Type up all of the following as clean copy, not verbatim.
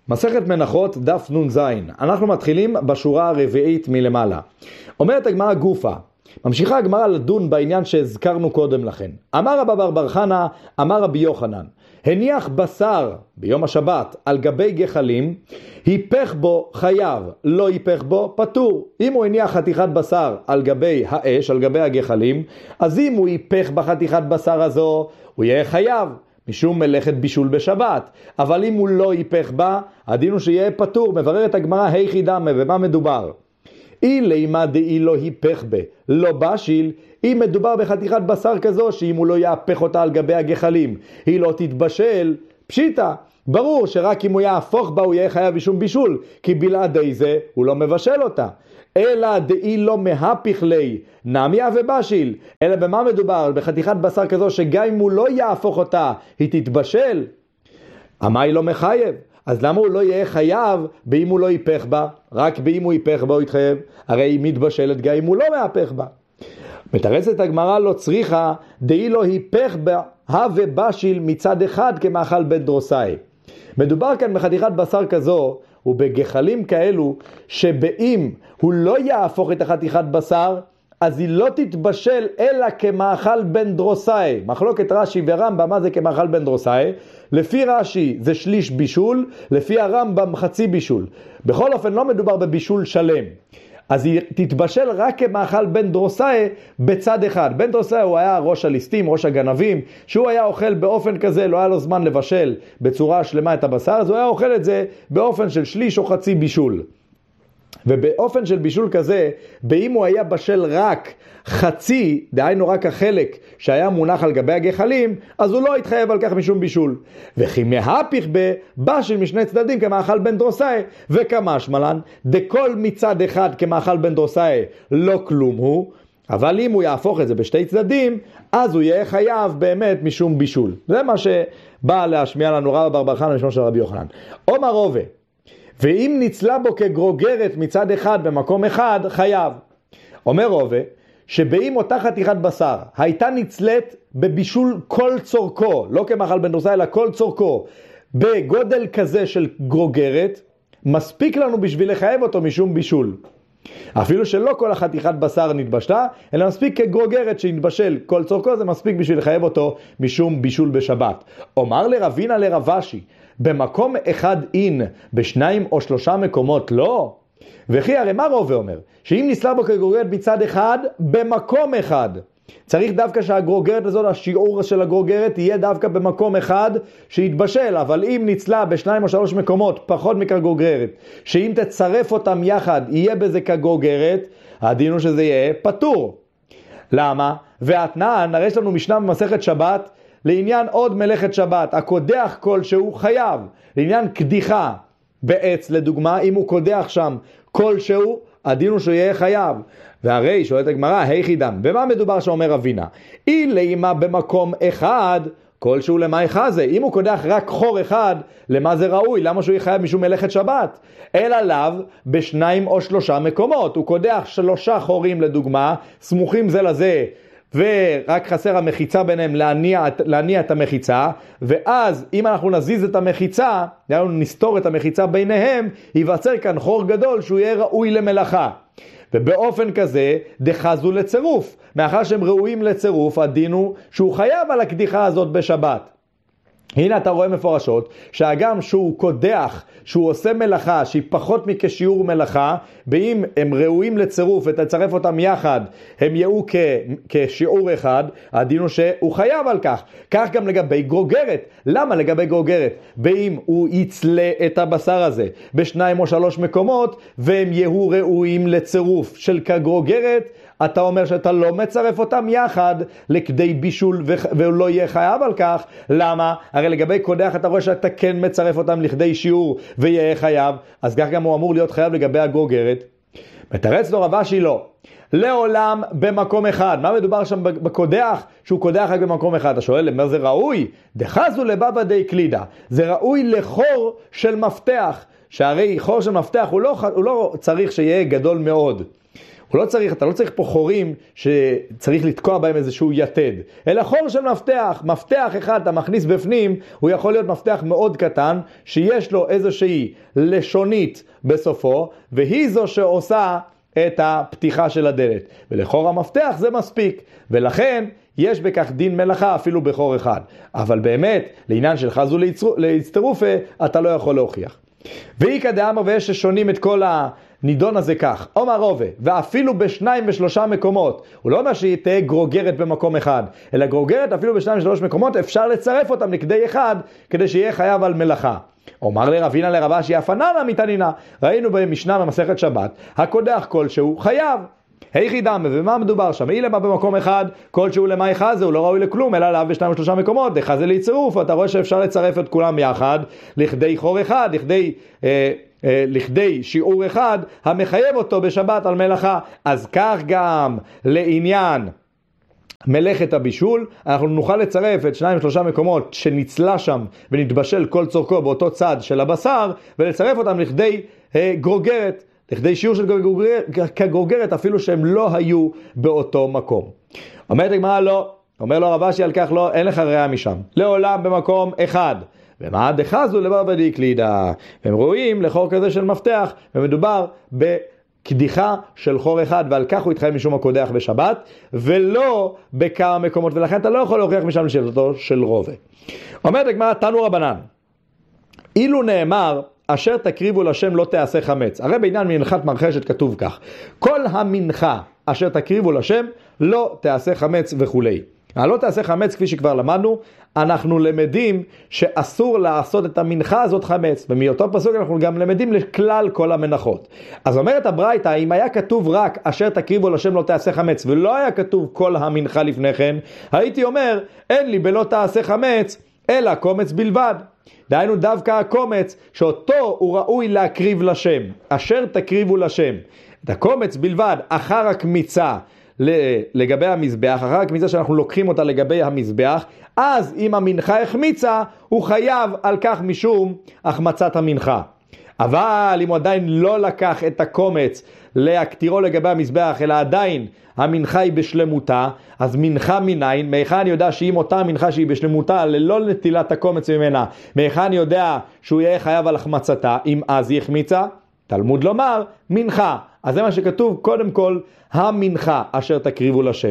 מסכת מנחות דף נ"ז. אנחנו מתחילים בשורה הרביעית מלמעלה. אומרת הגמרא גופה, ממשיכה הגמרא לדון בעניין שהזכרנו קודם לכן. אמר רבא בר בר חנא, אמר רבי יוחנן, הניח בשר ביום השבת על גבי גחלים, היפך בו חייב, לא היפך בו פטור. אם הוא הניח חתיכת בשר על גבי האש, על גבי הגחלים, אז אם הוא היפך בחתיכת בשר הזו, הוא יהיה חייב, משום מלאכת בישול בשבת. אבל אם הוא לא היפך בה, הדין הוא שיהיה פטור. מבררת הגמרא היכי דמי, במה מדובר? אי לימה דאי לא היפך בה, לא בשיל, אם מדובר בחתיכת בשר כזו, שאם הוא לא יהפך אותה על גבי הגחלים, היא לא תתבשל, פשיטה. ברור שרק אם הוא יהפוך בה, הוא יהיה חייב משום בישול, כי בלעדי זה הוא לא מבשל אותה. אלא דאי לא מהפיך לי, נמיה ובשיל. אלא במה מדובר? בחתיכת בשר כזו, שגם אם הוא לא יהפוך אותה, היא תתבשל. המאי לא מחייב. אז למה הוא לא יהיה חייב באם הוא לא ייפך בה? רק באם הוא ייפך בה הוא יתחייב. הרי היא מתבשלת גם אם הוא לא מהפך בה. מתרצת הגמרא לא צריכה, דאי לא היפך בה ובשיל מצד אחד כמאכל בית דרוסאי. מדובר כאן בחתיכת בשר כזו ובגחלים כאלו, שבאם הוא לא יהפוך את החתיכת בשר, אז היא לא תתבשל אלא כמאכל בן דרוסאי. מחלוקת רש"י ורמב"ם, מה זה כמאכל בן דרוסאי? לפי רש"י זה שליש בישול, לפי הרמב"ם חצי בישול. בכל אופן לא מדובר בבישול שלם. אז היא תתבשל רק כמאכל בן דרוסאי בצד אחד. בן דרוסאי הוא היה ראש הליסטים, ראש הגנבים, שהוא היה אוכל באופן כזה, לא היה לו זמן לבשל בצורה שלמה את הבשר, אז הוא היה אוכל את זה באופן של שליש או חצי בישול. ובאופן של בישול כזה, באם הוא היה בשל רק חצי, דהיינו רק החלק שהיה מונח על גבי הגחלים, אז הוא לא התחייב על כך משום בישול. וכי מהפיך בבשל משני צדדים כמאכל בן דרוסאי, וכמשמלן, דכל מצד אחד כמאכל בן דרוסאי לא כלום הוא, אבל אם הוא יהפוך את זה בשתי צדדים, אז הוא יהיה חייב באמת משום בישול. זה מה שבא להשמיע לנו רבא בר בר חנא משמו של רבי יוחנן. אומר רובה, ואם ניצלה בו כגרוגרת מצד אחד במקום אחד, חייב. אומר רובה, שבאם אותה חתיכת בשר הייתה ניצלת בבישול כל צורכו, לא כמאכל בן דרוסאי אלא כל צורכו, בגודל כזה של גרוגרת, מספיק לנו בשביל לחייב אותו משום בישול. אפילו שלא כל החתיכת בשר נתבשלה, אלא מספיק כגרוגרת שהתבשל כל צורכו, זה מספיק בשביל לחייב אותו משום בישול בשבת. אומר לרבינה לרבשי, במקום אחד אין, בשניים או שלושה מקומות לא. וכי הרי מה רובה אומר? שאם נסלה בו כגרוגרת מצד אחד, במקום אחד. צריך דווקא שהגרוגרת הזאת, השיעור של הגרוגרת, יהיה דווקא במקום אחד שיתבשל. אבל אם ניצלה בשניים או שלוש מקומות, פחות מכגרוגרת, שאם תצרף אותם יחד, יהיה בזה כגרוגרת, הדין הוא שזה יהיה פטור. למה? והתנן, הרי יש לנו משנה במסכת שבת, לעניין עוד מלאכת שבת, הקודח כלשהו חייב. לעניין קדיחה בעץ, לדוגמה, אם הוא קודח שם כלשהו, הדין הוא שיהיה חייב. והרי שואלת הגמרא, היכי דם, במה מדובר שאומר אבינה? אי לימה במקום אחד, כלשהו למה יחזה. אם הוא קודח רק חור אחד, למה זה ראוי? למה שהוא יחייב משום מלאכת שבת? אלא לאו בשניים או שלושה מקומות. הוא קודח 3 חורים לדוגמה, סמוכים זה לזה, ורק חסר המחיצה ביניהם להניע את המחיצה, ואז אם אנחנו נזיז את המחיצה, נסתור את המחיצה ביניהם, ייווצר כאן חור גדול שהוא יהיה ראוי למלאכה. ובאופן כזה דחזו לצירוף. מאחר שהם ראויים לצירוף, הדין הוא שהוא חייב על הקדיחה הזאת בשבת. הנה אתה רואה מפורשות שהגם שהוא קודח, שהוא עושה מלאכה שהיא פחות מכשיעור מלאכה, ואם הם ראויים לצירוף ותצרף אותם יחד, הם יהיו כשיעור אחד, הדין הוא שהוא חייב על כך. כך גם לגבי גרוגרת. למה לגבי גרוגרת? ואם הוא יצלה את הבשר הזה בשניים או 3 מקומות, והם יהיו ראויים לצירוף של כגרוגרת, אתה אומר שאתה לא מצרף אותם יחד לכדי בישול והוא לא יהיה חייב על כך. למה? הרי לגבי קודח אתה רואה שאתה כן מצרף אותם לכדי שיעור ויהיה חייב, אז כך גם הוא אמור להיות חייב לגבי הגרוגרת. מתרץ לו רבשי לא. לעולם במקום אחד. מה מדובר שם בקודח? שהוא קודח רק במקום אחד. אתה שואל, מה זה ראוי? דחזו לבבא די קלידה. זה ראוי לחור של מפתח. שהרי חור של מפתח הוא לא צריך שיהיה גדול מאוד. הוא לא צריך, אתה לא צריך פה חורים שצריך לתקוע בהם איזשהו יתד, אלא חור של מפתח, מפתח אחד אתה מכניס בפנים, הוא יכול להיות מפתח מאוד קטן, שיש לו איזושהי לשונית בסופו, והיא זו שעושה את הפתיחה של הדלת, ולחור המפתח זה מספיק, ולכן יש בכך דין מלאכה אפילו בחור אחד, אבל באמת לעניין של חזו להצטרופה אתה לא יכול להוכיח. ואי כדאמר, ויש ששונים את כל הנידון הזה כך, אומר רובה, ואפילו בשניים ושלושה מקומות, הוא לא אומר שהיא תהיה גרוגרת במקום אחד, אלא גרוגרת אפילו בשניים ושלוש מקומות, אפשר לצרף אותם לכדי אחד, כדי שיהיה חייב על מלאכה. אומר לרבינה לרבשי הפננה מתנינה, ראינו במשנה במסכת שבת, הקודח כלשהו חייב. היכי דמה, ומה מדובר שם? אי למה במקום אחד, כלשהו למה חזה, הוא לא ראוי לכלום, אלא עליו בשניים ושלושה מקומות, חזה להיצרוף, אתה רואה שאפשר לצרף את כולם יחד, לכדי חור אחד, לכדי שיעור אחד, המחייב אותו בשבת על מלאכה. אז כך גם לעניין מלאכת הבישול, אנחנו נוכל לצרף את שניים ושלושה מקומות שנצלה שם ונתבשל כל צורכו באותו צד של הבשר, ולצרף אותם לכדי גרוגרת, לכדי שיעור של כגרוגרת אפילו שהם לא היו באותו מקום. אומרת הגמרא לא, אומר לו רבשי על כך לא, אין לך ראיה משם, לעולם במקום אחד. ומה דחזו לבבא דאקלידא, והם רואים לחור כזה של מפתח, ומדובר בקדיחה של חור אחד, ועל כך הוא התחייב משום הקודח בשבת, ולא בכמה מקומות, ולכן אתה לא יכול להוכיח משם לשאלתו של רובה. אומרת הגמרא תנו רבנן, אילו נאמר אשר תקריבו לשם לא תעשה חמץ, הרי בעניין מנחת מרחשת כתוב כך, כל המנחה אשר תקריבו לשם לא תעשה חמץ וכולי. לא תעשה חמץ, כפי שכבר למדנו, אנחנו למדים שאסור לעשות את המנחה הזאת חמץ, ומאותו פסוק אנחנו גם למדים לכלל כל המנחות. אז אומרת הברייתא, אם היה כתוב רק אשר תקריבו לשם לא תעשה חמץ, ולא היה כתוב כל המנחה לפני כן, הייתי אומר, אין לי בלא תעשה חמץ, אלא קומץ בלבד. דהיינו דווקא הקומץ, שאותו הוא ראוי להקריב לשם, אשר תקריבו לשם. את הקומץ בלבד, אחר הקמיצה, לגבי המזבח, אחר הקמיצה שאנחנו לוקחים אותה לגבי המזבח, אז אם המנחה החמיצה, הוא חייב על כך משום החמצת המנחה. אבל אם הוא עדיין לא לקח את הקומץ להקטירו לגבי המזבח, אלא עדיין המנחה היא בשלמותה, אז מנחה מניין, מאיכן אני יודע שאם אותה מנחה שהיא בשלמותה, ללא נטילת הקומץ ממנה, מאיכן אני יודע שהוא יהיה חייב על החמצתה, אם אז היא החמיצה? תלמוד לומר, מנחה. אז זה מה שכתוב, קודם כל, המנחה אשר תקריבו לשם.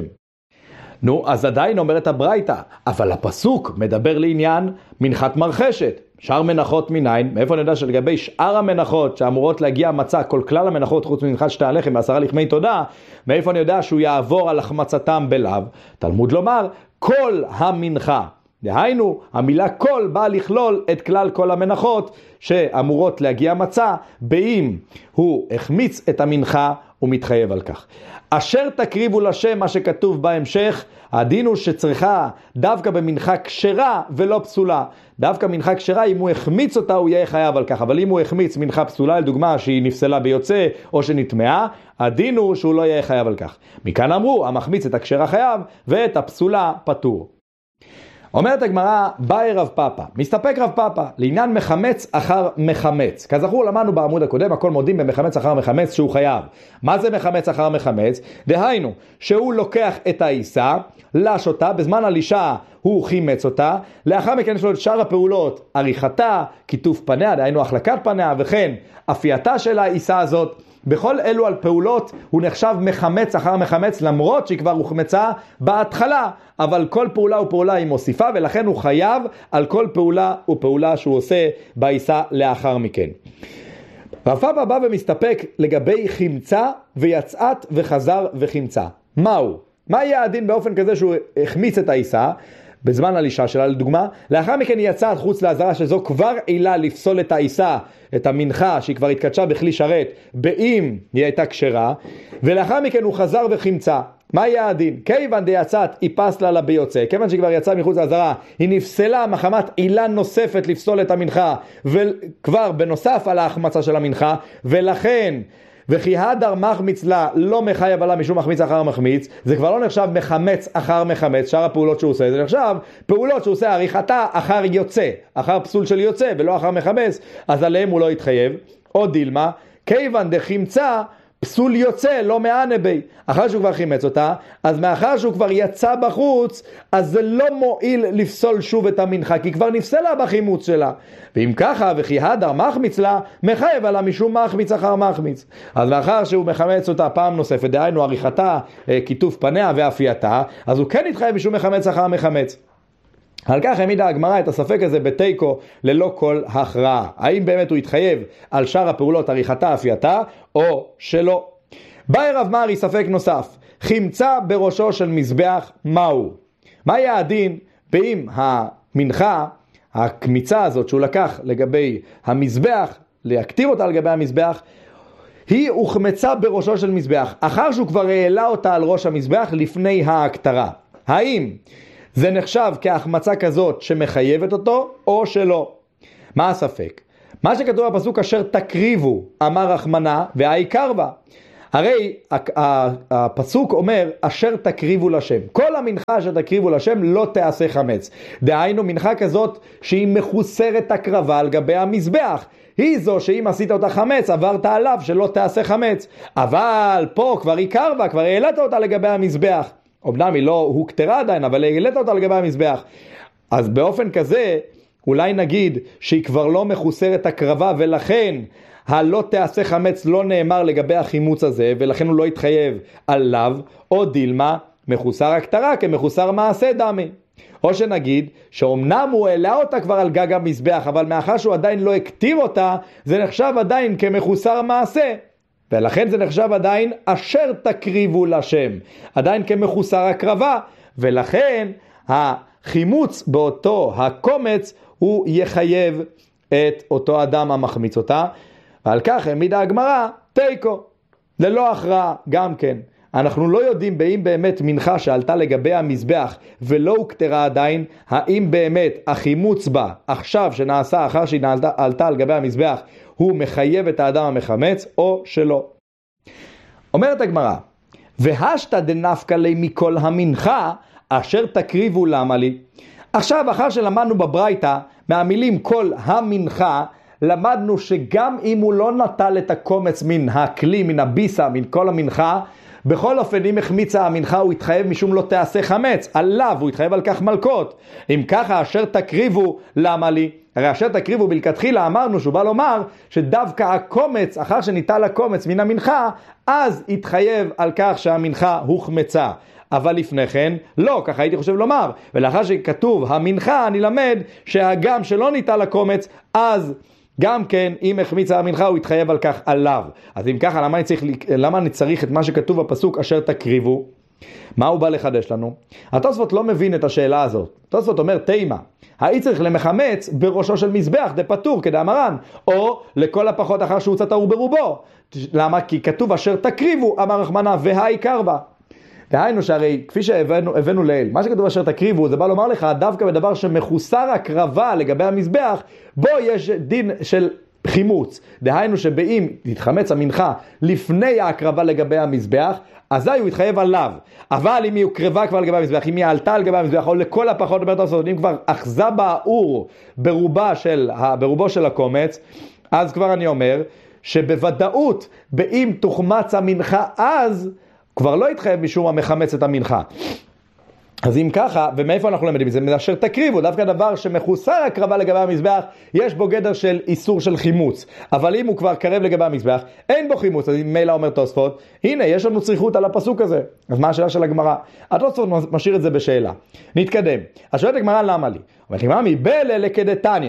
נו, אז עדיין אומרת הברייתא, אבל הפסוק מדבר לעניין מנחת מרחשת. שאר מנחות מניין, מאיפה נדע שלגבי שאר המנחות שאמורות להגיע מצה, כל כלל המנחות חוץ ממנחת שתי הלחם ועשרה לחמי תודה, מאיפה אני יודע שהוא יעבור על החמצתם בלאו? תלמוד לומר, כל המנחה. דהיינו, המילה כל באה לכלול את כלל כל המנחות שאמורות להגיע מצה, באם הוא החמיץ את המנחה ומתחייב על כך. אשר תקריבו לשם, מה שכתוב בהמשך, הדין הוא שצריכה דווקא במנחה כשרה ולא פסולה. דווקא מנחה כשרה, אם הוא החמיץ אותה הוא יהיה חייב על כך, אבל אם הוא החמיץ מנחה פסולה, לדוגמה שהיא נפסלה ביוצא או שנטמעה, הדין הוא שהוא לא יהיה חייב על כך. מכאן אמרו, המחמיץ את הכשרה חייב ואת הפסולה פטור. אומרת הגמרא, באי רב פאפא, מסתפק רב פאפא, לעניין מחמץ אחר מחמץ. כזכור למדנו בעמוד הקודם, הכל מודים במחמץ אחר מחמץ שהוא חייב. מה זה מחמץ אחר מחמץ? דהיינו, שהוא לוקח את העיסה, לש אותה, בזמן הלישה הוא חימץ אותה, לאחר מכן יש לו את שאר הפעולות, עריכתה, כיתוף פניה, דהיינו החלקת פניה, וכן אפייתה של העיסה הזאת. בכל אלו על פעולות הוא נחשב מחמץ אחר מחמץ, למרות שהיא כבר הוחמצה בהתחלה, אבל כל פעולה ופעולה היא מוסיפה, ולכן הוא חייב על כל פעולה ופעולה שהוא עושה בעיסה לאחר מכן. רב פאפא בא ומסתפק לגבי חמצה ויצאת וחזר וחמצה. מהו? מה יהיה הדין באופן כזה שהוא החמיץ את העיסה בזמן הלישה שלה לדוגמה, לאחר מכן היא יצאה חוץ לעזרה, שזו כבר עילה לפסול את העיסה, את המנחה שהיא כבר התקדשה בכלי שרת, באם היא הייתה כשרה, ולאחר מכן הוא חזר וחמצה. מה יהיה הדין? כיוון דיצאת היא פסלה לה ביוצא, כיוון שכבר יצאה מחוץ לעזרה, היא נפסלה מחמת עילה נוספת לפסול את המנחה, וכבר בנוסף על ההחמצה של המנחה, ולכן וכי הדר מחמיץ לה לא מחייב עלה משום מחמיץ אחר מחמיץ, זה כבר לא נחשב מחמץ אחר מחמץ, שאר הפעולות שהוא עושה, זה נחשב פעולות שהוא עושה עריכתה אחר יוצא, אחר פסול של יוצא ולא אחר מחמץ, אז עליהם הוא לא יתחייב. או דילמה, כיוון דחמצה פסול יוצא, לא מענה בי. אחר שהוא כבר חימץ אותה, אז מאחר שהוא כבר יצא בחוץ, אז זה לא מועיל לפסול שוב את המנחה, כי כבר נפסלה בחימוץ שלה. ואם ככה, וכי הדר מחמיץ לה, מחייב עלה משום מחמיץ אחר מחמיץ. אז לאחר שהוא מחמץ אותה פעם נוספת, דהיינו עריכתה, כיתוף פניה ואפייתה, אז הוא כן יתחייב משום מחמץ אחר מחמץ. על כך העמידה הגמרא את הספק הזה בתיקו ללא כל הכרעה. האם באמת הוא יתחייב על שאר הפעולות עריכתה, אפייתה, או שלא? באי רב מרי ספק נוסף, חמצה בראשו של מזבח מהו? מה יהיה הדין באם המנחה, הקמיצה הזאת שהוא לקח לגבי המזבח, להקטיר אותה לגבי המזבח, היא הוחמצה בראשו של מזבח, אחר שהוא כבר העלה אותה על ראש המזבח לפני ההקטרה. האם זה נחשב כהחמצה כזאת שמחייבת אותו או שלא? מה הספק? מה שכתוב בפסוק אשר תקריבו אמר רחמנה והעיקר בה. הרי הפסוק אומר אשר תקריבו לשם. כל המנחה אשר תקריבו לשם לא תעשה חמץ. דהיינו מנחה כזאת שהיא מחוסרת הקרבה על גבי המזבח. היא זו שאם עשית אותה חמץ עברת עליו שלא תעשה חמץ. אבל פה כבר עיקר בה, כבר העלית אותה לגבי המזבח. אמנם היא לא הוקטרה עדיין, אבל העלית אותה לגבי המזבח. אז באופן כזה, אולי נגיד שהיא כבר לא מחוסרת הקרבה, ולכן הלא תעשה חמץ לא נאמר לגבי החימוץ הזה, ולכן הוא לא יתחייב עליו, או דילמה, מחוסר הקטרה כמחוסר מעשה דמי. או שנגיד שאומנם הוא העלה אותה כבר על גג המזבח, אבל מאחר שהוא עדיין לא הקטיר אותה, זה נחשב עדיין כמחוסר מעשה. ולכן זה נחשב עדיין אשר תקריבו לשם, עדיין כמחוסר הקרבה, ולכן החימוץ באותו הקומץ הוא יחייב את אותו אדם המחמיץ אותה, ועל כך העמידה הגמרא תיקו, ללא הכרעה גם כן. אנחנו לא יודעים באם באמת מנחה שעלתה לגבי המזבח ולא הוקטרה עדיין, האם באמת החימוץ בה עכשיו שנעשה אחר שהיא עלתה על גבי המזבח הוא מחייב את האדם המחמץ או שלא. אומרת הגמרא, והשתא דנפקא ליה מכל המנחה אשר תקריבו למה לי. עכשיו אחר שלמדנו בברייתא מהמילים כל המנחה, למדנו שגם אם הוא לא נטל את הקומץ מן הכלי, מן הביסה, מן כל המנחה, בכל אופן אם החמיצה המנחה הוא יתחייב משום לא תעשה חמץ, עליו הוא יתחייב על כך מלכות. אם ככה אשר תקריבו למה לי, הרי אשר תקריבו בלכתחילה אמרנו שהוא בא לומר שדווקא הקומץ, אחר שניטל הקומץ מן המנחה, אז יתחייב על כך שהמנחה הוחמצה. אבל לפני כן, לא, ככה הייתי חושב לומר. ולאחר שכתוב המנחה, אני למד שהגם שלא ניטל הקומץ, אז גם כן, אם החמיצה המנחה, הוא יתחייב על כך עליו. אז אם ככה, למה אני צריך את מה שכתוב בפסוק אשר תקריבו? מה הוא בא לחדש לנו? התוספות לא מבין את השאלה הזאת. התוספות אומר, תימה, האי צריך למחמץ בראשו של מזבח, דפטור, כדאמרן, או לכל הפחות אחר שהוא צטעור ברובו. למה? כי כתוב אשר תקריבו, אמר רחמנה, והעיקר בה. דהיינו שהרי כפי שהבאנו לעיל, מה שכתוב אשר תקריבו, זה בא לומר לך, דווקא בדבר שמחוסר הקרבה לגבי המזבח, בו יש דין של חימוץ. דהיינו שבאם תתחמץ המנחה לפני ההקרבה לגבי המזבח, אזי הוא יתחייב עליו. אבל אם היא הוקרבה כבר לגבי המזבח, אם היא עלתה על גבי המזבח, או לכל הפחות אם כבר אחזה באור ברובו של הקומץ, אז כבר אני אומר שבוודאות באם תוחמץ המנחה אז כבר לא יתחייב משום המחמץ את המנחה. אז אם ככה, ומאיפה אנחנו למדים את זה? מאשר תקריבו, דווקא דבר שמחוסר הקרבה לגבי המזבח, יש בו גדר של איסור של חימוץ. אבל אם הוא כבר קרב לגבי המזבח, אין בו חימוץ. אז מילא אומר תוספות, הנה, יש לנו צריכות על הפסוק הזה. אז מה השאלה של הגמרא? התוספות משאיר את זה בשאלה. נתקדם. אז שואלת הגמרא למה לי? אומרת הגמרא מבלה לכדתניא.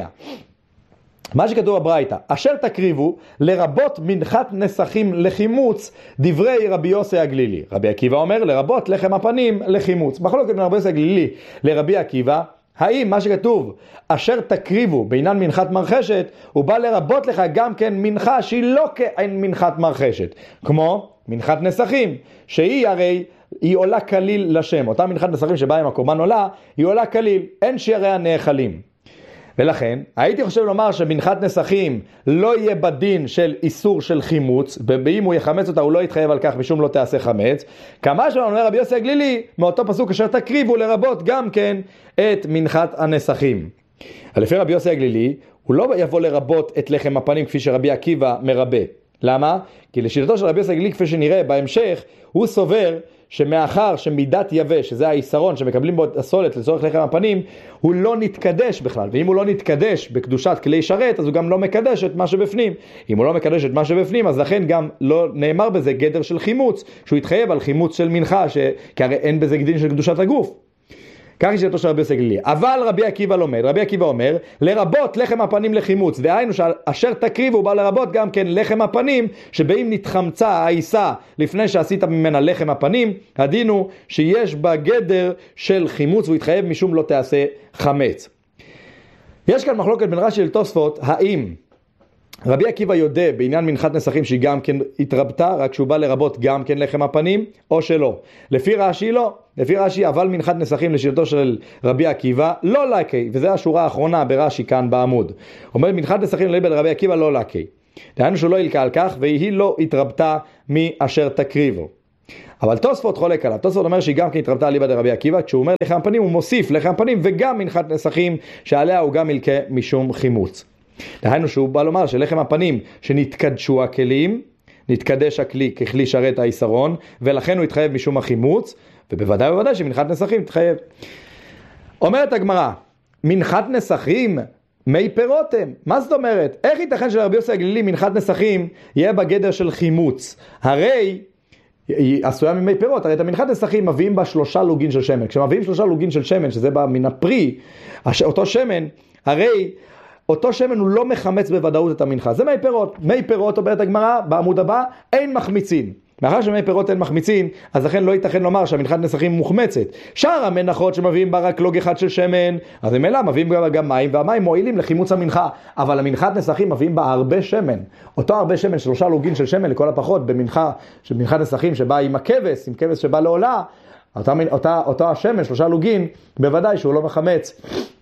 מה שכתוב בברייתא, אשר תקריבו לרבות מנחת נסכים לחימוץ, דברי רבי יוסי הגלילי. רבי עקיבא אומר לרבות לחם הפנים לחימוץ. מחלוקת בין רבי יוסי הגלילי לרבי עקיבא, האם מה שכתוב אשר תקריבו בעניין מנחת מרחשת, הוא בא לרבות לך גם כן מנחה שהיא לא כאין מנחת מרחשת, כמו מנחת נסכים, שהיא הרי היא עולה כליל לשם. אותה מנחת נסכים שבאה עם הקורבן עולה, היא עולה כליל, אין שיריה נאכלים. ולכן, הייתי חושב לומר שמנחת נסכים לא יהיה בדין של איסור של חימוץ, ואם הוא יחמץ אותה הוא לא יתחייב על כך משום לא תעשה חמץ, כמה שאומר רבי יוסי הגלילי, מאותו פסוק אשר תקריבו לרבות גם כן את מנחת הנסכים. לפי רבי יוסי הגלילי, הוא לא יבוא לרבות את לחם הפנים כפי שרבי עקיבא מרבה. למה? כי לשיטתו של רבי יוסי הגלילי, כפי שנראה בהמשך, הוא סובר שמאחר שמידת יבש, שזה היסרון שמקבלים בו את הסולת לצורך לחם הפנים, הוא לא נתקדש בכלל. ואם הוא לא נתקדש בקדושת כלי שרת, אז הוא גם לא מקדש את מה שבפנים. אם הוא לא מקדש את מה שבפנים, אז לכן גם לא נאמר בזה גדר של חימוץ, שהוא יתחייב על חימוץ של מנחה, כי הרי אין בזה גדין של קדושת הגוף. כך היא שיטתו של רבי יוסי הגלילי. אבל רבי עקיבא לומד, רבי עקיבא אומר, לרבות לחם הפנים לחימוץ, דהיינו שאשר תקריבו בא לרבות גם כן לחם הפנים, שבאים נתחמצה העיסה לפני שעשית ממנה לחם הפנים, הדין הוא שיש בה גדר של חימוץ, והוא יתחייב משום לא תעשה חמץ. יש כאן מחלוקת בין רש"י לתוספות, האם רבי עקיבא יודע בעניין מנחת נסכים שהיא גם כן התרבתה, רק שהוא בא לרבות גם כן לחם הפנים, או שלא. לפי רש"י לא. לפי רש"י, אבל מנחת נסכים לשיטתו של רבי עקיבא לא לקי, וזו השורה האחרונה ברש"י כאן בעמוד. אומר מנחת נסכים לרבי עקיבא לא לקי. דהיינו שהוא לא ילקה על כך, והיא לא התרבתה מאשר תקריבו. אבל תוספות חולק עליו. תוספות אומר שהיא גם כן התרבתה ליבא דרבי עקיבא, כשהוא אומר לחם פנים הוא מוסיף לחם פנים וגם מנחת נסכים שעליה הוא גם ילקה משום חימוץ. דהיינו שהוא בא לומר שלחם הפנים שנתקדשו הכלים, נתקדש הכלי ככלי שרת היסרון, ולכן הוא יתחייב משום החימוץ, ובוודאי ובוודאי שמנחת נסכים יתחייב. אומרת הגמרא, מנחת נסכים מי פירות הם? מה זאת אומרת? איך ייתכן שלרבי יוסי הגלילי מנחת נסכים יהיה בגדר של חימוץ? הרי היא עשויה ממי פירות, הרי את המנחת נסכים מביאים בה 3 לוגין של שמן. כשמביאים 3 לוגין של שמן, שזה בא מן הפרי, אותו שמן, הרי אותו שמן הוא לא מחמץ בוודאות את המנחה. זה מי פירות. מי פירות, אומרת הגמרא, בעמוד הבא, אין מחמיצין. מאחר שמי פירות אין מחמיצין, אז לכן לא ייתכן לומר שהמנחת נסכים מוחמצת. שאר המנחות שמביאים בה רק לוג אחד של שמן, אז הם אלה מביאים גם מים, והמים מועילים לחימוץ המנחה. אבל המנחת נסכים מביאים בה הרבה שמן. אותו הרבה שמן, 3 לוגין של שמן לכל הפחות, במנחה, מנחת נסכים שבא עם הכבש, עם כבש שבא לעולה, אותו השמן, 3 לוגין, בוודאי שהוא לא מחמץ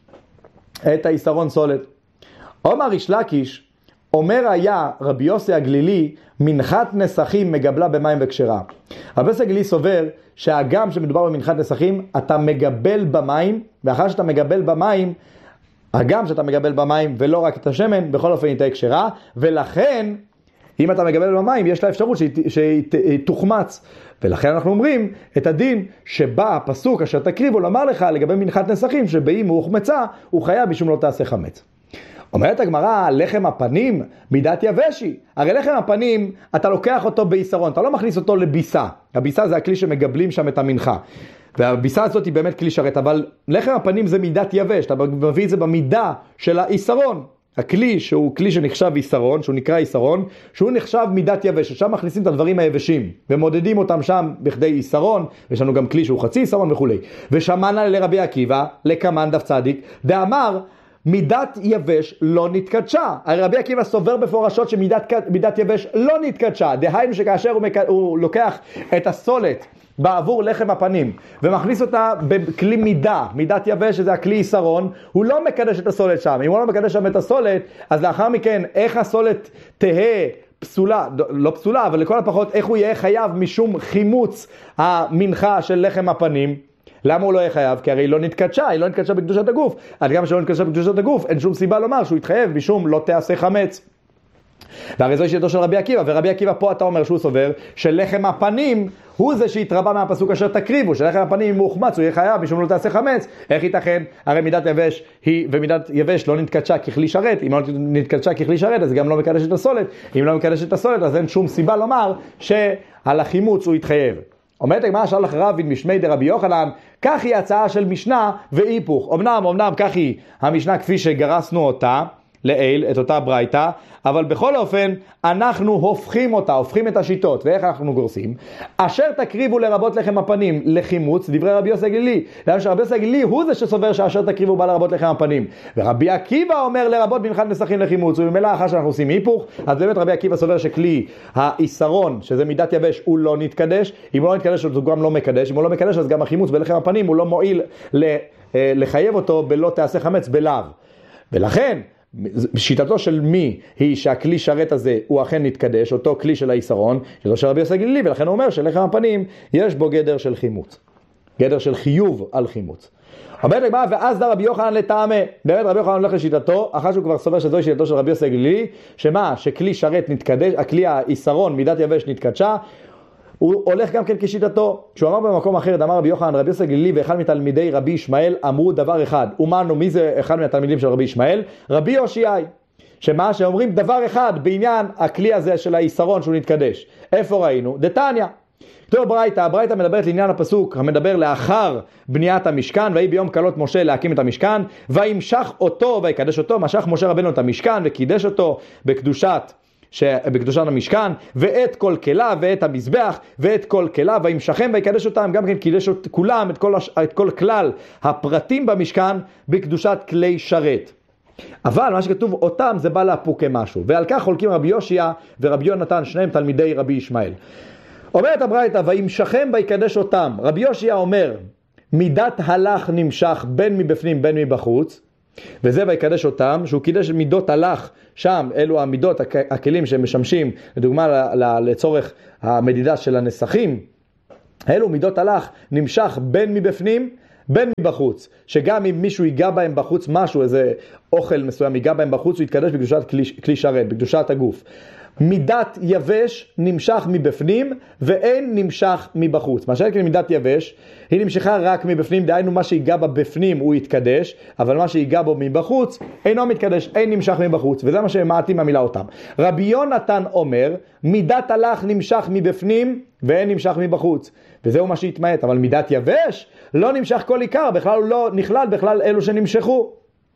את היסרון סולת. אומר ריש לקיש, אומר היה רבי יוסי הגלילי, מנחת נסכים מגבלה במים וקשרה. רבי יוסי הגלילי סובר שהגם שמדובר במנחת נסכים, אתה מגבל במים, ואחר שאתה מגבל במים, הגם שאתה מגבל במים ולא רק את השמן, בכל אופן היא תהיה קשרה, ולכן, אם אתה מגבל במים, יש לה אפשרות שהיא תוחמץ. ולכן אנחנו אומרים את הדין שבא הפסוק אשר תקריבו לומר לך לגבי מנחת נסכים, שבאים הוא הוחמצה, הוא חייב משום לא תעשה חמץ. אומרת הגמרא, לחם הפנים מידת יבשי. הרי לחם הפנים, אתה לוקח אותו ביסרון, אתה לא מכניס אותו לביסה. הביסה זה הכלי שמגבלים שם את המנחה. והביסה הזאת היא באמת כלי שרת, אבל לחם הפנים זה מידת יבש, אתה מביא את זה במידה של היסרון. הכלי שהוא כלי שנחשב יסרון, שהוא נקרא יסרון, שהוא נחשב מידת יבש, ששם מכניסים את הדברים היבשים, ומודדים אותם שם בכדי יסרון, ויש לנו גם כלי שהוא חצי יסרון וכו'. ושמענה לרבי עקיבא, לקמן דף צדיק, דאמר, מידת יבש לא נתקדשה. הרי רבי עקיבא סובר בפורשות שמידת יבש לא נתקדשה. דהיינו שכאשר הוא לוקח את הסולת בעבור לחם הפנים ומכניס אותה בכלי מידת יבש, שזה הכלי יסרון, הוא לא מקדש את הסולת שם. אם הוא לא מקדש שם את הסולת, אז לאחר מכן איך הסולת תהה פסולה, לא פסולה, אבל לכל הפחות איך הוא יהיה חייב משום חימוץ המנחה של לחם הפנים? למה הוא לא יהיה חייב? כי הרי היא לא נתקדשה בקדושת הגוף. עד גם שלא נתקדשה בקדושת הגוף, אין שום סיבה לומר שהוא יתחייב משום לא תעשה חמץ. והרי זו שיטתו של רבי עקיבא, ורבי עקיבא פה אתה אומר שהוא סובר שלחם הפנים הוא זה שהתרבה מהפסוק אשר תקריבו, שלחם הפנים אם הוא הוחמץ הוא יהיה חייב משום לא תעשה חמץ. איך ייתכן? הרי מידת יבש היא, ומידת יבש לא נתקדשה ככלי שרת, אם לא נתקדשה ככלי שרת אז גם לא מקדש את הסולת, אם לא מקדש את הסולת אז אין שום סיבה לומר שעל החימוץ הוא יתחייב. אומרת הגמרא שאל לך רבין משמי דרבי יוחנן, כך היא הצעה של משנה והיפוך. אמנם כך היא המשנה כפי שגרסנו אותה לעיל, את אותה ברייתא, אבל בכל אופן אנחנו הופכים את השיטות. ואיך אנחנו גורסים? אשר תקריבו לרבות לחם הפנים לחימוץ, דברי רבי יוסי הגלילי. למה שרבי יוסי הגלילי הוא זה שסובר שאשר תקריבו בא לרבות לחם הפנים. ורבי עקיבא אומר לרבות מנחת נסכים לחימוץ. וממילא אחר שאנחנו עושים היפוך, אז באמת רבי עקיבא סובר שכלי היסרון, שזה מידת יבש, הוא לא נתקדש. אם הוא לא נתקדש, הוא גם לא מקדש. אם הוא לא מקדש, אז גם החימוץ בלחם הפנים הוא לא מועיל לחייב אותו בלא תעשה חמץ בלאו. ולכן שיטתו של מי היא שהכלי שרת הזה הוא אכן נתקדש, אותו כלי של היסרון, שלא של רבי יוסי הגלילי, ולכן הוא אומר שלחם הפנים יש בו גדר של חימוץ. גדר של חיוב על חימוץ. אומרת הגמרא, ואז דה רבי יוחנן לטעמה. באמת רבי יוחנן הולך לשיטתו, אחרי שהוא כבר סובר שזוהי שיטתו של רבי יוסי הגלילי, שמה? שכלי שרת נתקדש, הכלי היסרון, מידת יבש נתקדשה, הוא הולך גם כן כשיטתו. כשהוא אמר במקום אחר, אמר רבי יוחנן, רבי יוסי הגלילי ואחד מתלמידי רבי ישמעאל אמרו דבר אחד. ומנו, מי זה אחד מהתלמידים של רבי ישמעאל? רבי יושיעי. שמה? שאומרים דבר אחד בעניין הכלי הזה של היסרון שהוא נתקדש. איפה ראינו? דתניא. כתוב הברייתא מדברת לעניין הפסוק המדבר לאחר בניית המשכן, ויהי ביום כלות משה להקים את המשכן, וימשך אותו ויקדש אותו. משך משה רבנו את המשכן וקידש אותו בקדושת המשכן, ואת כל כלה ואת המזבח ואת כל כלה, וימשכם ויקדש אותם. גם כן קידש את כולם, את כל כלל הפרטים במשכן בקדושת כלי שרת. אבל מה שכתוב אותם זה בא להפוק כמשהו, ועל כך חולקים רבי יושיע ורבי יונתן, שניהם תלמידי רבי ישמעאל. אומרת הברייתא, וימשכם ויקדש אותם. רבי יושיע אומר, מידת הלך נמשך בין מבפנים בין מבחוץ, וזה ויקדש אותם, שהוא קידש מידות הלך, שם אלו המידות, הכלים שמשמשים, לדוגמה לצורך המדידה של הנסחים, אלו מידות הלך נמשך בין מבפנים בין מבחוץ, שגם אם מישהו ייגע בהם בחוץ משהו, איזה אוכל מסוים ייגע בהם בחוץ, הוא יתקדש בקדושת כלי שרת, בקדושת הגוף. מידת יבש נמשך מבפנים ואין נמשך מבחוץ. מה שאין מידת יבש היא נמשכה רק מבפנים, דהיינו מה שיגע בה בפנים הוא יתקדש, אבל מה שיגע בו מבחוץ אינו מתקדש, אין נמשך מבחוץ, וזה מה שמעטים המילה אותם. רבי יונתן אומר, מידת הלך נמשך מבפנים ואין נמשך מבחוץ, וזהו מה שהתמעט. אבל מידת יבש לא נמשך כל עיקר, בכלל הוא לא נכלל בכלל אלו שנמשכו.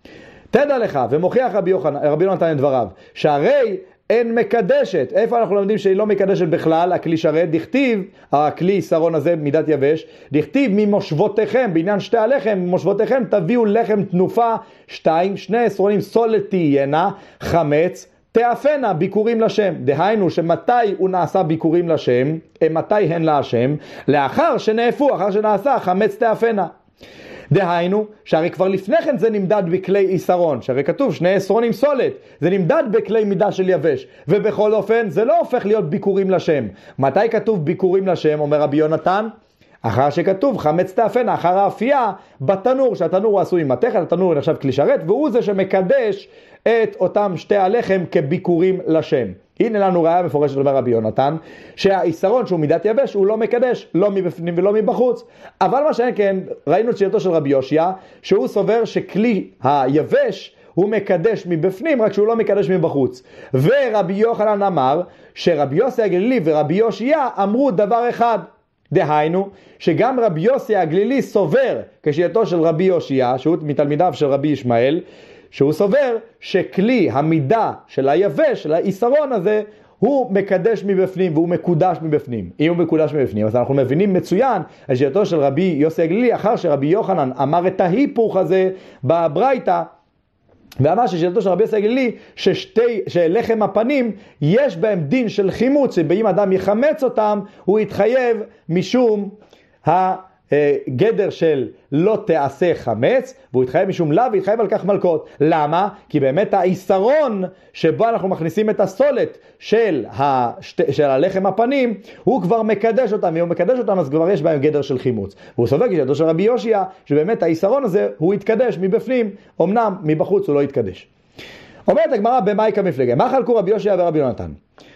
תדע לך, ומוכיח רבי יונתן את דבריו, שהרי אין מקדשת. איפה אנחנו לומדים שהיא לא מקדשת בכלל? הכלי שרת, דכתיב, הכלי שרון הזה מידת יבש, דכתיב ממושבותיכם, בעניין שתי הלחם, ממושבותיכם תביאו לחם תנופה 2, 2 עשרונים סולת תהיינה, חמץ תאפנה, ביקורים לשם. דהיינו שמתי הוא נעשה ביקורים לשם, מתי הן להשם? לאחר שנאפו, אחר שנעשה חמץ תאפנה. דהיינו, שהרי כבר לפני כן זה נמדד בכלי איסרון, שהרי כתוב 2 עשרונים סולת, זה נמדד בכלי מידה של יבש, ובכל אופן זה לא הופך להיות ביקורים לשם. מתי כתוב ביקורים לשם, אומר רבי יונתן? אחר שכתוב חמץ תאפנה, אחר האפייה בתנור, שהתנור הוא עשוי מתכת, התנור נחשב כלי שרת, והוא זה שמקדש את אותם שתי הלחם כביקורים לשם. הנה לנו ראיה מפורשת לדבר רבי יונתן, שהאיסרון שהוא מידת יבש הוא לא מקדש, לא מבפנים ולא מבחוץ. אבל מה שאין כן, ראינו את שיטתו של רבי יושיע, שהוא סובר שכלי היבש הוא מקדש מבפנים, רק שהוא לא מקדש מבחוץ. ורבי יוחנן אמר שרבי יוסי הגלילי ורבי יושיע אמרו דבר אחד. דהיינו, שגם רבי יוסי הגלילי סובר כשיטתו של רבי יושיע, שהוא מתלמידיו של רבי ישמעאל, שהוא סובר שכלי המידה של היבש, של האיסרון הזה, הוא מקדש מבפנים והוא מקודש מבפנים. אם הוא מקודש מבפנים, אז אנחנו מבינים מצוין על שיטתו של רבי יוסי הגלילי, אחר שרבי יוחנן אמר את ההיפוך הזה בברייתא, ואמר ששיטתו של רבי יוסי הגלילי שלחם הפנים יש בהם דין של חימוץ, שבאם אדם יחמץ אותם הוא יתחייב משום הגדר של לא תעשה חמץ, והוא יתחייב משום לאו ויתחייב על כך מלכות. למה? כי באמת האיסרון שבו אנחנו מכניסים את הסולת של הלחם הפנים הוא כבר מקדש אותם, ואם הוא מקדש אותם אז כבר יש בהם גדר של חימוץ. והוא סובר כשיטתו של רבי יושיע שבאמת האיסרון הזה הוא יתקדש מבפנים, אמנם מבחוץ הוא לא יתקדש. אומרת הגמרא במאי מפלגה, מה חלקו רבי יושיע ורבי יונתן?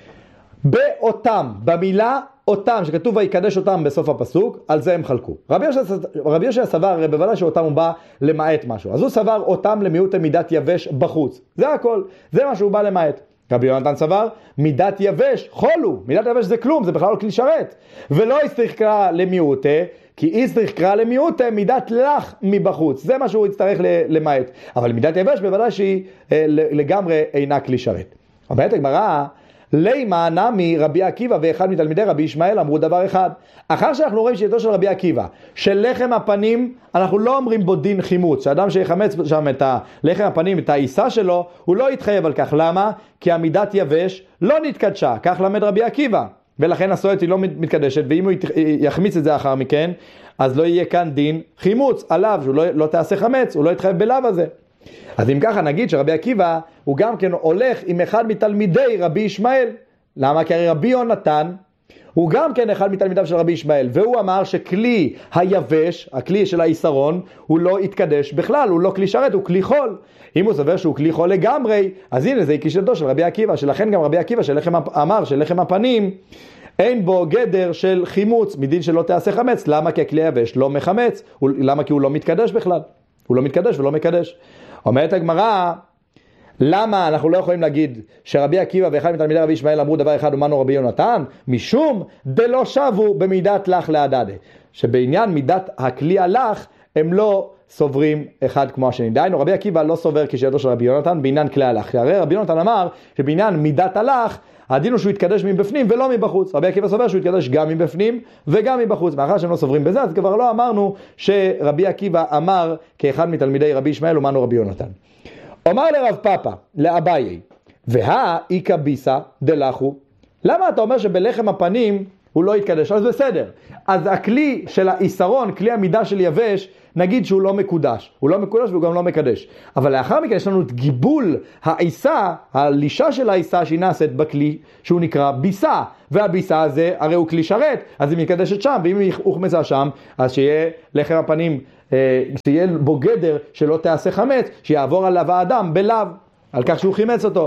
באותם, במילה אותם שכתוב ויקדש אותם בסוף הפסוק, על זה הם חלקו. רבי יושיע סבר בוודאי שאותם הוא בא למעט משהו, אז הוא סבר אותם למיעוט מידת יבש בחוץ, זה הכל, זה מה שהוא בא למעט. רבי יונתן סבר מידת יבש חולו, מידת יבש זה כלום, זה בכלל לא כלי שרת, ולא יצטרך קרא למיעוט, כי יצטרך קרא למיעוט מידת לך מבחוץ, זה מה שהוא יצטרך למעט. אבל מידת יבש בוודאי שהיא לגמרי אינה כלי שרת. אומרת הגמרא, לימה נמי רבי עקיבא ואחד מתלמידי רבי ישמעאל אמרו דבר אחד. אחר שאנחנו רואים שיטתו של רבי עקיבא של לחם הפנים אנחנו לא אומרים בו דין חימוץ, שאדם שיחמץ שם את לחם הפנים, את העיסה שלו, הוא לא יתחייב על כך. למה? כי המידת יבש לא נתקדשה, כך למד רבי עקיבא, ולכן הסולת היא לא מתקדשת, ואם הוא יחמיץ את זה אחר מכן אז לא יהיה כאן דין חימוץ עליו, שהוא לא תעשה חמץ, הוא לא יתחייב בלאו הזה. אז אם ככה נגיד שרבי עקיבא הוא גם כן הולך עם אחד מתלמידי רבי ישמעאל. למה? כי הרי רבי יונתן הוא גם כן אחד מתלמידיו של רבי ישמעאל, והוא אמר שכלי היבש, הכלי של היסרון, הוא לא יתקדש בכלל, הוא לא כלי שרת, הוא כלי חול. אם הוא סובר שהוא כלי חול לגמרי, אז הנה זה גישתו של רבי עקיבא, שלכן גם רבי עקיבא אמר שלחם הפנים אין בו גדר של חימוץ, מדין שלא תעשה חמץ. למה? כי הכלי היבש לא מחמץ. למה? כי הוא לא מתקדש בכלל. הוא לא מתקדש ולא מקדש. אומרת הגמרא, למה אנחנו לא יכולים להגיד שרבי עקיבא ואחד מתלמידי רבי ישמעאל אמרו דבר אחד ומנו רבי יונתן? משום דלא שבו במידת לך להדדה. שבעניין מידת הכלי הלך הם לא סוברים אחד כמו השני. דהיינו, רבי עקיבא לא סובר כשיטתו של רבי יונתן בעניין כלי הלך. הרי רבי יונתן אמר שבעניין מידת הלך הדין הוא שהוא יתקדש מבפנים ולא מבחוץ. רבי עקיבא סובר שהוא יתקדש גם מבפנים וגם מבחוץ. מאחר שהם לא סוברים בזה, אז כבר לא אמרנו שרבי עקיבא אמר כאחד מתלמידי רבי ישמעאל ומנו רבי יונתן. אומר לרב פאפא, לאביי, והאיכא ביסא דלחו. למה אתה אומר שבלחם הפנים הוא לא יתקדש? אז בסדר. אז הכלי של היסרון, כלי המידה של יבש, נגיד שהוא לא מקודש. הוא לא מקודש והוא גם לא מקדש. אבל לאחר מכן יש לנו את גיבול העיסה, הלישה של העיסה שהיא נעשית בכלי, שהוא נקרא ביסה. והביסה הזה הרי הוא כלי שרת, אז היא מקדשת שם, ואם היא הוחמצה שם, אז שיהיה לחם הפנים, שיהיה בו גדר שלא תעשה חמץ, שיעבור עליו האדם בלאו, על כך שהוא חימץ אותו.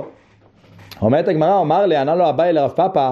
אומרת הגמרא, אמר לי, ענה לו אביי לרב פאפא,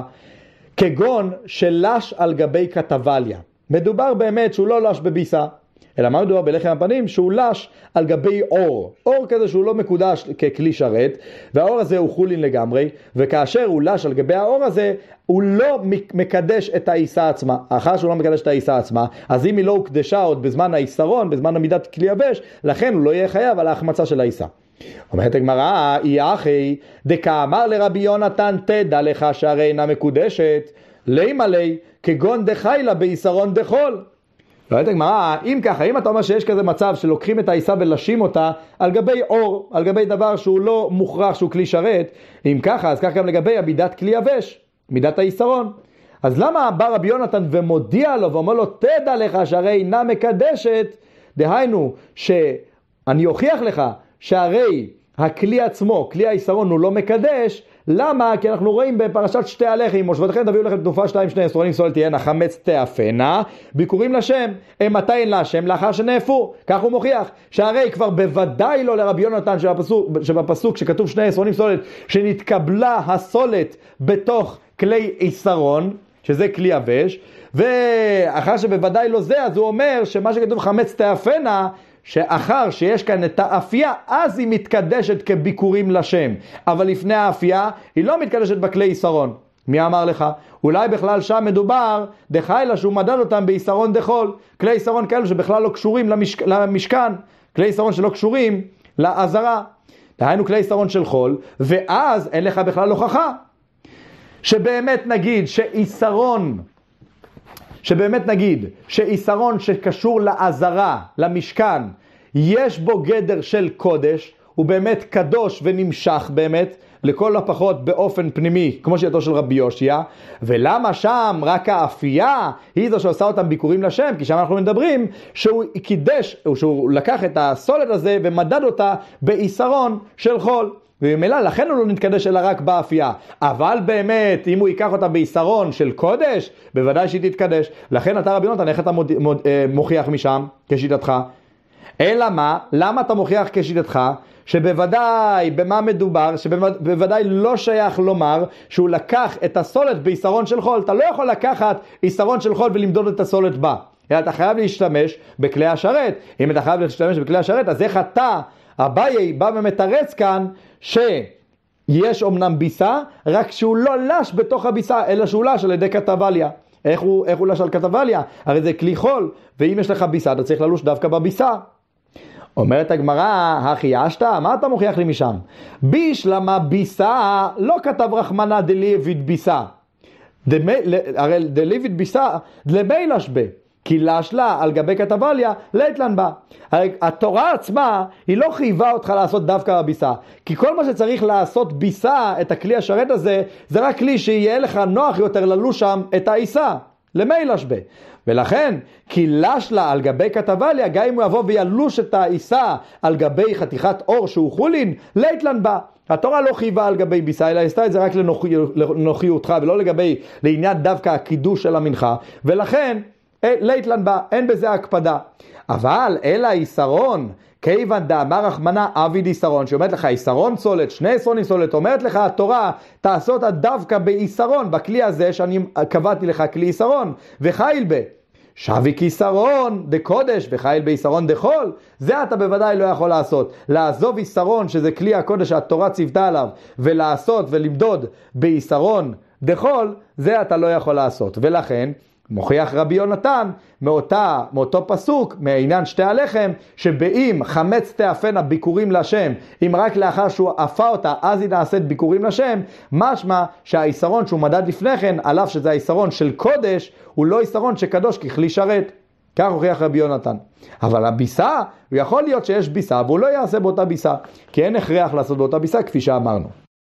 כגון שלש על גבי כתבליה. מדובר באמת שהוא לא לש בביסה, אלא מה מדובר בלחם הפנים? שהוא לש על גבי אור. אור כזה שהוא לא מקודש ככלי שרת, והאור הזה הוא חולין לגמרי, וכאשר הוא לש על גבי האור הזה, הוא לא מקדש את העיסה עצמה. אחר שהוא לא מקדש את העיסה עצמה, אז אם היא לא הוקדשה עוד בזמן היסרון, בזמן עמידת כלי יבש, לכן הוא לא יהיה חייב על ההחמצה של העיסה. אומרת הגמרא, אי אחי, דקאמר לרבי יונתן תדע לך שהרי אינה מקודשת, לימה לי, כגון דחיילה ביסרון דחול. אומרת הגמרא, אם ככה, אם אתה אומר שיש כזה מצב שלוקחים את העיסה ולשים אותה על גבי אור, על גבי דבר שהוא לא מוכרח שהוא כלי שרת, אם ככה, אז כך גם לגבי עמידת כלי יבש, מידת היסרון. אז למה בא רבי יונתן ומודיע לו ואומר לו, תדע לך שהרי אינה מקדשת, דהיינו שאני אוכיח לך שהרי הכלי עצמו, כלי היסרון הוא לא מקדש. למה? כי אנחנו רואים בפרשת שתי הלחם, מושבתכם תביאו לכם תנופה 2 שני עשרונים סולת תהיינה, חמץ תאפנה, ביקורים לשם, הם מתי אין להשם? לאחר שנאפו. כך הוא מוכיח, שהרי כבר בוודאי לא לרבי יונתן שבפסוק שכתוב 2 עשרונים סולת, שנתקבלה הסולת בתוך כלי יסרון, שזה כלי יבש, ואחר שבוודאי לא זה, אז הוא אומר שמה שכתוב חמץ תאפנה, שאחר שיש כאן את האפייה, אז היא מתקדשת כביקורים לשם. אבל לפני האפייה, היא לא מתקדשת בכלי יסרון. מי אמר לך? אולי בכלל שם מדובר, דחיילה שהוא מדד אותם ביסרון דחול. כלי יסרון כאלו שבכלל לא קשורים למשכן. כלי יסרון שלא קשורים לעזרה. דהיינו כלי יסרון של חול, ואז אין לך בכלל הוכחה. שבאמת נגיד שיסרון שקשור לעזרה, למשכן, יש בו גדר של קודש, הוא באמת קדוש ונמשך באמת, לכל הפחות באופן פנימי, כמו שיטתו של רבי יושע. ולמה שם רק האפייה היא זו שעושה אותם ביקורים לשם? כי שם אנחנו מדברים שהוא קידש, שהוא לקח את הסולת הזה ומדד אותה ביסרון של חול. וממילא לכן הוא לא נתקדש אלא רק באפייה. אבל באמת, אם הוא ייקח אותה ביסרון של קודש, בוודאי שהיא תתקדש. לכן אתה רבי יונתן, איך אתה מוכיח משם כשיטתך? אלא מה? למה אתה מוכיח כשיטתך? שבוודאי, במה מדובר? שבוודאי לא שייך לומר שהוא לקח את הסולת ביסרון של חול. אתה לא יכול לקחת יסרון של חול ולמדוד את הסולת בה. אלא אתה חייב להשתמש בכלי השרת. אם אתה חייב להשתמש בכלי השרת, אז איך אתה, אביי, בא ומתרץ כאן שיש אומנם ביסה, רק שהוא לא לש בתוך הביסה, אלא שהוא לש על ידי כתבליה. איך הוא לש על כתבליה? הרי זה כלי חול, ואם יש לך ביסה, אתה צריך ללוש דווקא בביסה. אומרת הגמרא, החיישת? מה אתה מוכיח לי משם? בישלמה ביסה, לא כתב רחמנא דליוויד ביסה. הרי דליוויד ביסה, דלמי לשבה. כי לשלה על גבי כתבליה, ליתלן בה. התורה עצמה, היא לא חייבה אותך לעשות דווקא בביסה. כי כל מה שצריך לעשות ביסה, את הכלי השרת הזה, זה רק כלי שיהיה לך נוח יותר ללוש שם את העיסה. למי לשבה. ולכן, כי לשלה על גבי כתבליה, גם אם הוא יבוא וילוש את העיסה על גבי חתיכת אור שהוא חולין, ליתלן בה. התורה לא חייבה על גבי ביסה, אלא עשתה את זה רק לנוחיותך, ולא לגבי לעניין דווקא הקידוש של המנחה, ולכן ליתלן בה, אין בזה הקפדה. אבל אלא איסרון, כיוון דאמר רחמנא עביד איסרון, שאומרת לך איסרון צולת, שני איסרונים צולת, אומרת לך התורה, תעשו אותה דווקא באיסרון, בכלי הזה שאני קבעתי לך כלי איסרון, וחייל בה. שבי כיסרון דקודש וחייל ביסרון דחול, זה אתה בוודאי לא יכול לעשות. לעזוב איסרון שזה כלי הקודש שהתורה ציוותה עליו, ולעשות ולמדוד ביסרון דחול, זה אתה לא יכול לעשות. ולכן מוכיח רבי יונתן מאותו פסוק, מעניין שתי הלחם, שבאם חמץ תאפנה ביקורים לשם, אם רק לאחר שהוא אפה אותה, אז היא נעשית ביקורים לשם, משמע שהאיסרון שהוא מדד לפני כן, עליו שזה האיסרון של קודש, הוא לא איסרון שקדוש ככלי שרת. כך הוכיח רבי יונתן. אבל הביסה, הוא יכול להיות שיש ביסה, והוא לא יעשה באותה ביסה, כי אין הכרח לעשות באותה ביסה, כפי שאמרנו.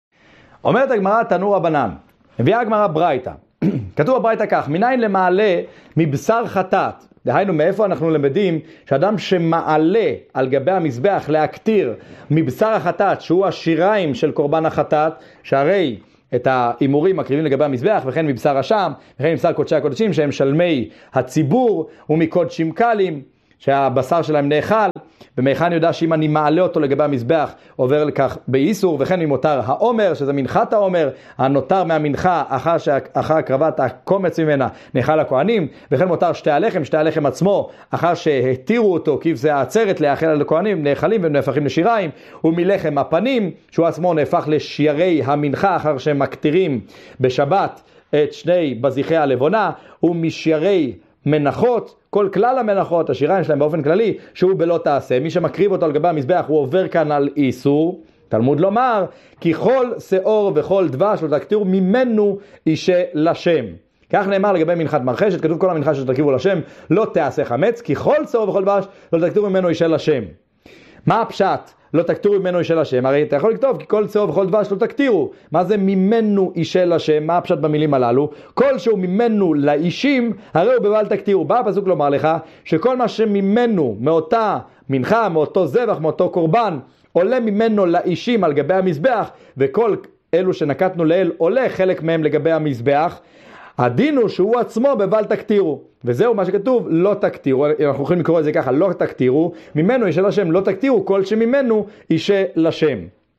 אומרת הגמרא תנו רבנן, הביאה הגמרא ברייתא. כתוב בברייתא כך, מניין למעלה מבשר חטאת. דהיינו, מאיפה אנחנו למדים שאדם שמעלה על גבי המזבח להקטיר מבשר החטאת, שהוא השיריים של קורבן החטאת, שהרי את האימורים מקריבים לגבי המזבח, וכן מבשר השם, וכן מבשר קודשי הקודשים, שהם שלמי הציבור, ומקודשים קלים, שהבשר שלהם נאכל, ומכאן יודע שאם אני מעלה אותו לגבי המזבח, עובר לכך באיסור, וכן ממותר העומר, שזה מנחת העומר, הנותר מהמנחה, אחר הקרבת הקומץ ממנה, נאכל הכהנים, וכן מותר שתי הלחם עצמו, אחר שהתירו אותו, כבשה העצרת להאכל על הכהנים, נאכלים ונהפכים לשיריים, ומלחם הפנים, שהוא עצמו נהפך לשירי המנחה, אחר שהם מקטירים בשבת את שני בזיחי הלבונה, ומשיירי מנחות, כל כלל המנחות, השיריים שלהם באופן כללי, שהוא בלא תעשה. מי שמקריב אותו על גבי המזבח, הוא עובר כאן על איסור. תלמוד לומר, כי כל שאור וכל דבש לא תקטירו ממנו אישה לשם. כך נאמר לגבי מנחת מרחשת, כתוב כל המנחה שתקריבו לשם, לא תעשה חמץ, כי כל שאור וכל דבש לא תקטירו ממנו אישה לשם. מה הפשט? לא תקטירו ממנו אישה לשם, הרי אתה יכול לכתוב כי כל שאור וכל דבש לא תקטירו. מה זה ממנו אישה לשם? מה הפשט במילים הללו? כל שהוא ממנו לאישים, הרי הוא בבל תקטירו. בא הפסוק לומר לך שכל מה שממנו, מאותה מנחה, מאותו זבח, מאותו קורבן, עולה ממנו לאישים על גבי המזבח, וכל אלו שנקטנו לאל עולה חלק מהם לגבי המזבח, הדין הוא שהוא עצמו בבל תקטירו, וזהו מה שכתוב, לא תקטירו. אנחנו יכולים לקרוא את זה ככה, לא תקטירו, ממנו אישה לשם, לא תקטירו, כל שממנו אישה לשם.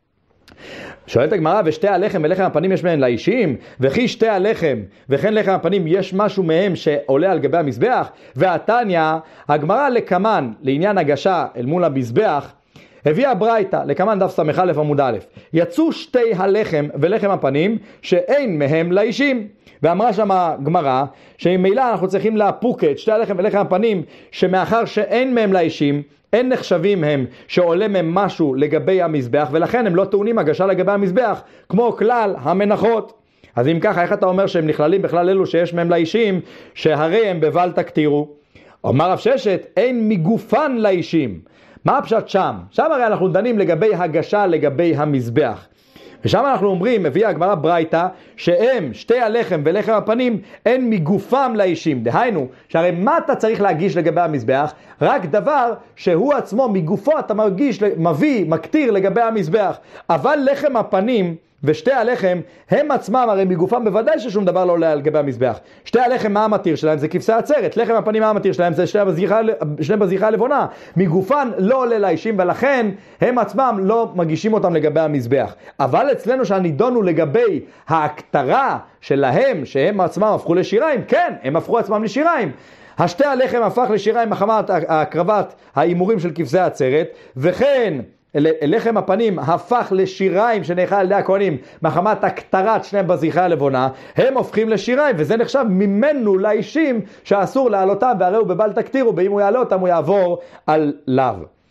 שואלת הגמרא, ושתי הלחם ולחם הפנים יש מהם לאישים, וכי שתי הלחם וכן לחם הפנים יש משהו מהם שעולה על גבי המזבח? והתניא, הגמרא לקמן, לעניין הגשה אל מול המזבח, הביאה ברייתא, לקמן דף ס"א עמוד א', יצאו שתי הלחם ולחם הפנים שאין מהם לאישים. ואמרה שם הגמרא שממילא אנחנו צריכים להפוק את שתי הלחם ולחם הפנים שמאחר שאין מהם לאישים, אין נחשבים הם שעולה מהם משהו לגבי המזבח, ולכן הם לא טעונים הגשה לגבי המזבח כמו כלל המנחות. אז אם ככה, איך אתה אומר שהם נכללים בכלל אלו שיש מהם לאישים, שהרי הם בבל תקטירו? אומר רב ששת, אין מגופן לאישים. מה הפשט שם? שם הרי אנחנו דנים לגבי הגשה לגבי המזבח. ושם אנחנו אומרים, מביאה הגמרא ברייתא, שהם שתי הלחם ולחם הפנים, אין מגופם לאישים. דהיינו, שהרי מה אתה צריך להגיש לגבי המזבח? רק דבר שהוא עצמו מגופו אתה מביא, מקטיר לגבי המזבח. אבל לחם הפנים ושתי הלחם, הם עצמם הרי מגופם בוודאי ששום דבר לא עולה על גבי המזבח. שתי הלחם, מה המתיר שלהם? זה כבשה עצרת. לחם הפנים, מה המתיר שלהם? זה שני בזיחה הלבונה. מגופן לא עולה לאישים, ולכן הם עצמם לא מגישים אותם לגבי המזבח. אבל אצלנו שהנידון הוא לגבי ההקטרה שלהם, שהם עצמם הפכו לשיריים, כן, הם הפכו עצמם לשיריים. השתי הלחם הפך לשיריים מחמת הקרבת האימורים של כבשה עצרת, וכן לחם הפנים הפך לשיריים שנאכל על ידי הכהנים מחמת הקטרת שני בזיחי הלבונה, הם הופכים לשיריים, וזה נחשב ממנו לאישים שאסור להעלותם, והרי הוא בבל תקטירו, ואם הוא יעלה אותם הוא יעבור על לאו.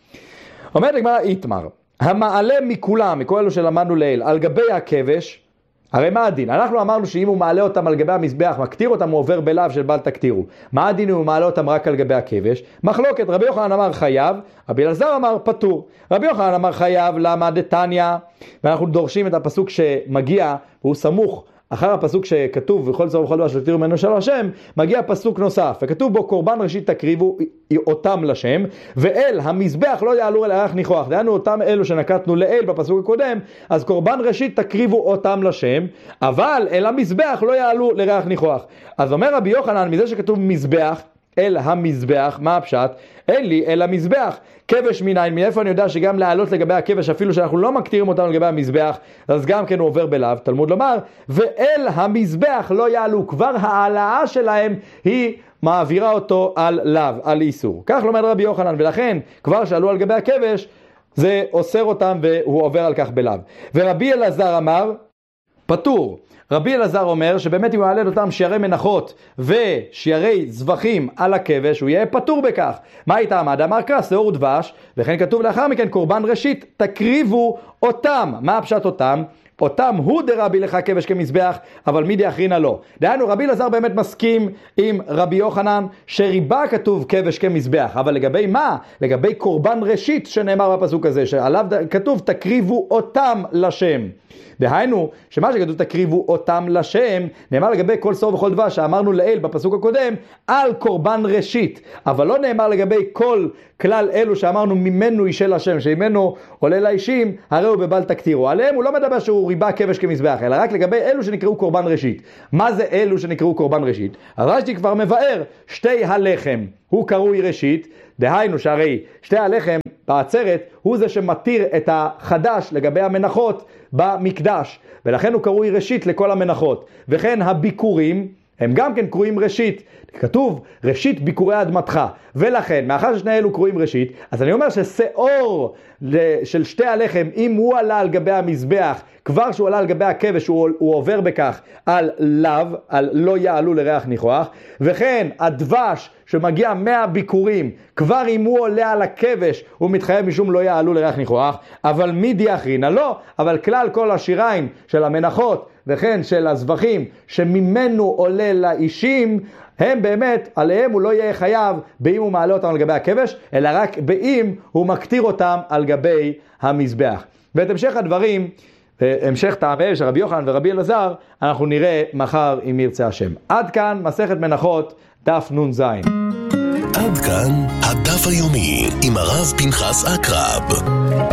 אומרת הגמרא איתמר, המעלה מכולם, מכל אלו שלמדנו לעיל, על גבי הכבש, הרי מה הדין? אנחנו אמרנו שאם הוא מעלה אותם על גבי המזבח, מקטיר אותם, הוא עובר בלאו של בל תקטירו. מה הדין אם הוא מעלה אותם רק על גבי הכבש? מחלוקת, רבי יוחנן אמר חייב, רבי אלעזר אמר פטור. רבי יוחנן אמר חייב, למה דתניא? ואנחנו דורשים את הפסוק שמגיע, והוא סמוך אחר הפסוק שכתוב וכל צור וכל דבר שתירו ממנו של השם, מגיע פסוק נוסף, וכתוב בו קורבן ראשית תקריבו אותם לשם, ואל המזבח לא יעלו אל הירח ניחוח. דהיינו אותם אלו שנקטנו לאל בפסוק הקודם, אז קורבן ראשית תקריבו אותם לשם, אבל אל המזבח לא יעלו לריח ניחוח. אז אומר רבי יוחנן, מזה שכתוב מזבח אל המזבח, מה הפשט? אין לי אל המזבח. כבש מניין, מאיפה אני יודע שגם לעלות לגבי הכבש, אפילו שאנחנו לא מקטירים אותנו לגבי המזבח, אז גם כן הוא עובר בלאו. תלמוד לומר, ואל המזבח לא יעלו. כבר העלאה שלהם היא מעבירה אותו על לאו, על איסור. כך לומד רבי יוחנן, ולכן כבר שעלו על גבי הכבש, זה אוסר אותם והוא עובר על כך בלאו. ורבי אלעזר אמר, פטור. רבי אלעזר אומר שבאמת אם הוא יעלה את אותם שיירי מנחות ושיירי זבחים על הכבש, הוא יהיה פטור בכך. מה הייתה עמד? אמר קרא, שעור ודבש, וכן כתוב לאחר מכן קורבן ראשית, תקריבו אותם. מה הפשט אותם? אותם הוא דרבי לך כבש כמזבח, אבל מידי אחרינה לא. דהיינו רבי אלעזר באמת מסכים עם רבי יוחנן שריבה כתוב כבש כמזבח, אבל לגבי מה? לגבי קורבן ראשית שנאמר בפסוק הזה, שעליו כתוב תקריבו אותם לשם. דהיינו שמה שכתוב תקריבו אותם לשם נאמר לגבי כל צור וכל דבש שאמרנו לאל בפסוק הקודם על קורבן ראשית, אבל לא נאמר לגבי כל כלל אלו שאמרנו ממנו ישל השם, שממנו עולה לאישים הרי הוא בבל תקטירו. עליהם הוא לא מדבר שהוא ריבה כבש כמזבח, אלא רק לגבי אלו שנקראו קורבן ראשית. מה זה אלו שנקראו קורבן ראשית? הרש"י כבר מבאר שתי הלחם הוא קרוי ראשית, דהיינו שהרי שתי הלחם בעצרת הוא זה שמתיר את החדש לגבי המנחות במקדש, ולכן הוא קרוי ראשית לכל המנחות. וכן הביקורים הם גם כן קרויים ראשית, כתוב ראשית ביקורי אדמתך, ולכן מאחר ששני אלו קרויים ראשית, אז אני אומר ששאור של שתי הלחם, אם הוא עלה על גבי המזבח, כבר שהוא עלה על גבי הכבש, הוא עובר בכך על לאו, על לא יעלו לריח ניחוח. וכן הדבש שמגיע מהביקורים, כבר אם הוא עולה על הכבש, הוא מתחייב משום לא יעלו לריח ניחוח. אבל מידי אחרינה לא, אבל כלל כל השיריים של המנחות וכן של הזבחים שממנו עולה לאישים, הם באמת, עליהם הוא לא יהיה חייב באם הוא מעלה אותם על גבי הכבש, אלא רק באם הוא מקטיר אותם על גבי המזבח. ואת המשך הדברים, המשך טעמיהם של רבי יוחנן ורבי אלעזר, אנחנו נראה מחר אם ירצה השם. עד כאן מסכת מנחות דף נ"ז. עד כאן הדף היומי עם הרב פנחס אקרב.